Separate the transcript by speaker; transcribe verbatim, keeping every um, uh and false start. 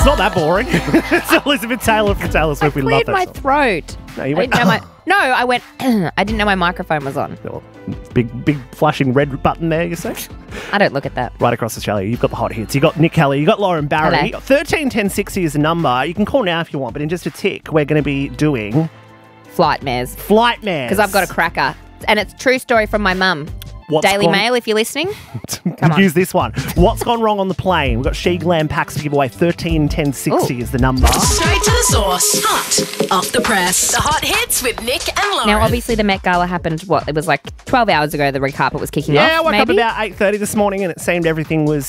Speaker 1: It's not that boring. It's Elizabeth Taylor from Taylor Swift. We love
Speaker 2: Cleared
Speaker 1: that
Speaker 2: my
Speaker 1: song.
Speaker 2: throat.
Speaker 1: No, you
Speaker 2: I
Speaker 1: went,
Speaker 2: didn't know my, no, I went, I didn't know my microphone was on.
Speaker 1: Oh, big, big flashing red button there, you say?
Speaker 2: I don't look at that.
Speaker 1: Right across Australia, you've got the hot hits. You've got Nick Kelly, you've got Lauren Barry.
Speaker 2: Hello.
Speaker 1: thirteen ten sixty is the number. You can call now if you want, but in just a tick, we're going to be doing
Speaker 2: Flight mares.
Speaker 1: Flight Mares.
Speaker 2: Because I've got a cracker. And it's a true story from my mum.
Speaker 1: What's
Speaker 2: Daily
Speaker 1: gone-
Speaker 2: Mail, if you're listening.
Speaker 1: Could use this one. What's gone wrong on the plane? We've got She Glam packs to give away. thirteen ten sixty
Speaker 2: Ooh.
Speaker 1: is the number.
Speaker 3: Straight to the source. Hot off the press. The hot hits with Nick and Lauren.
Speaker 2: Now, obviously, the Met Gala happened, what, it was like twelve hours ago the red carpet was kicking
Speaker 1: Yeah, I
Speaker 2: off,
Speaker 1: woke
Speaker 2: maybe?
Speaker 1: up about eight thirty this morning and it seemed everything was